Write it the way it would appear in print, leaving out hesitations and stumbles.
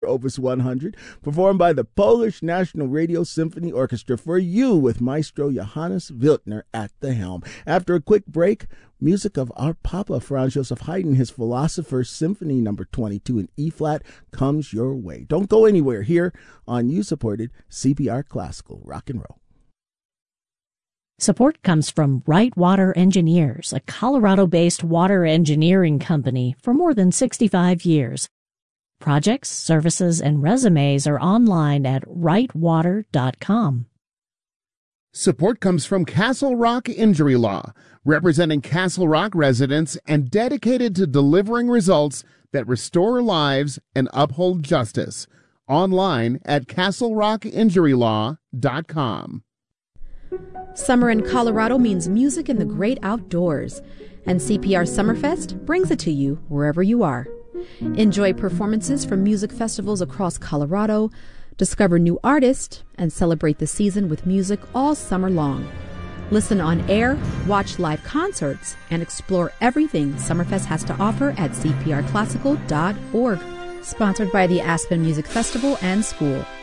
Opus 100, performed by the Polish National Radio Symphony Orchestra for you with Maestro Johannes Wildner at the helm. After a quick break, music of our Papa Franz Joseph Haydn, his Philosopher's Symphony No. 22 in E-flat, comes your way. Don't go anywhere here on you-supported CPR Classical Rock and Roll. Support comes from Wright Water Engineers, a Colorado-based water engineering company for more than 65 years. Projects, services, and resumes are online at wrightwater.com. Support comes from Castle Rock Injury Law, representing Castle Rock residents and dedicated to delivering results that restore lives and uphold justice. Online at castlerockinjurylaw.com. Summer in Colorado means music in the great outdoors, and CPR Summerfest brings it to you wherever you are. Enjoy performances from music festivals across Colorado, discover new artists, and celebrate the season with music all summer long. Listen on air, watch live concerts, and explore everything Summerfest has to offer at cprclassical.org. Sponsored by the Aspen Music Festival and School.